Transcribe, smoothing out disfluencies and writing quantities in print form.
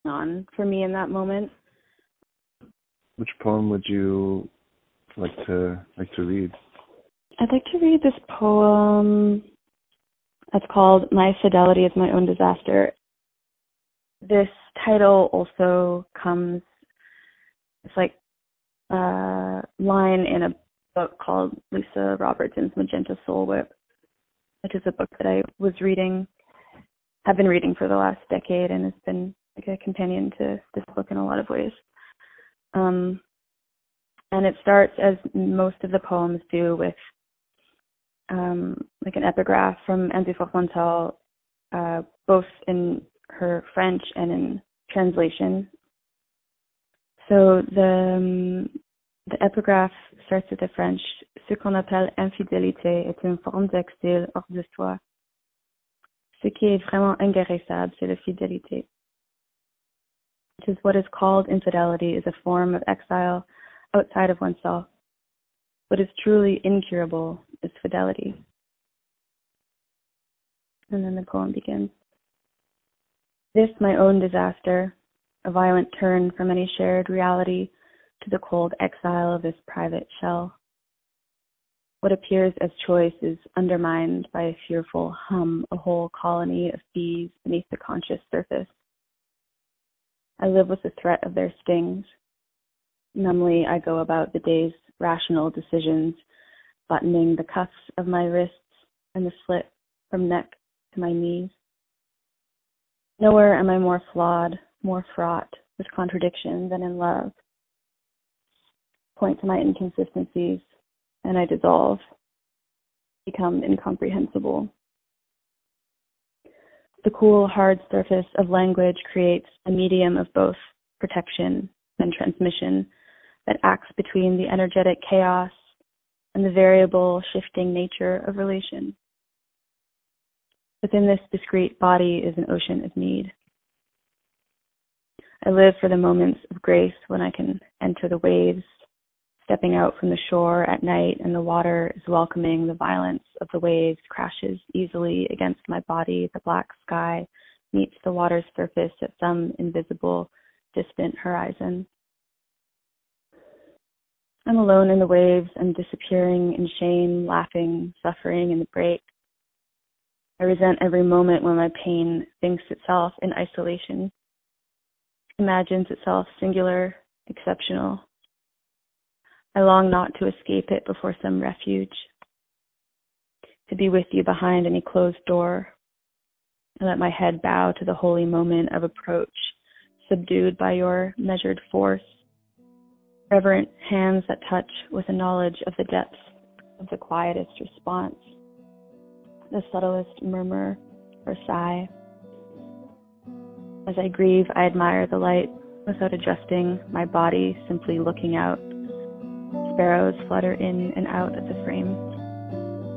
on for me in that moment. Which poem would you like to read? I'd like to read this poem. It's called My Fidelity is My Own Disaster. This title also comes, it's like a line in a book called Lisa Robertson's Magenta Soul Whip, which is a book that I have been reading for the last decade, and has been like a companion to this book in a lot of ways. And it starts, as most of the poems do, with like an epigraph from Anne Formental, both in her French and in translation. So the epigraph starts with the French. Ce qu'on appelle infidélité est une forme d'exil hors de soi. Ce qui est vraiment inguérissable, c'est la fidélité. Which is what is called infidelity is a form of exile outside of oneself. What is truly incurable is fidelity. And then the poem begins. This, my own disaster, a violent turn from any shared reality to the cold exile of this private shell. What appears as choice is undermined by a fearful hum, a whole colony of bees beneath the conscious surface. I live with the threat of their stings. Numbly, I go about the day's rational decisions, buttoning the cuffs of my wrists and the slit from neck to my knees. Nowhere am I more flawed, more fraught with contradiction than in love. Point to my inconsistencies, and I dissolve, become incomprehensible. The cool, hard surface of language creates a medium of both protection and transmission that acts between the energetic chaos and the variable, shifting nature of relation. Within this discrete body is an ocean of need. I live for the moments of grace when I can enter the waves, stepping out from the shore at night and the water is welcoming the violence of the waves, crashes easily against my body. The black sky meets the water's surface at some invisible, distant horizon. I'm alone in the waves and disappearing in shame, laughing, suffering in the break. I resent every moment when my pain thinks itself in isolation, imagines itself singular, exceptional. I long not to escape it before some refuge, to be with you behind any closed door, and let my head bow to the holy moment of approach, subdued by your measured force, reverent hands that touch with a knowledge of the depths of the quietest response, the subtlest murmur or sigh. As I grieve, I admire the light without adjusting my body, simply looking out. Sparrows flutter in and out of the frame.